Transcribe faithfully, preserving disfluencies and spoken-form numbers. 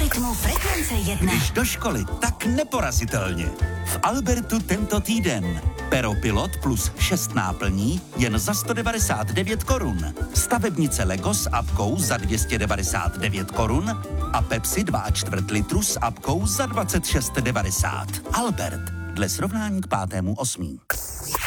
Algoritmu Frekvence jedna. Když do školy, tak neporazitelně. V Albertu tento týden. Peropilot plus šest náplní jen za sto devadesát devět korun. Stavebnice Lego s apkou za dvě stě devadesát devět korun a Pepsi dva a čtvrt litru s apkou za dvacet šest devadesát. Albert. Dle srovnání k pátému osmí.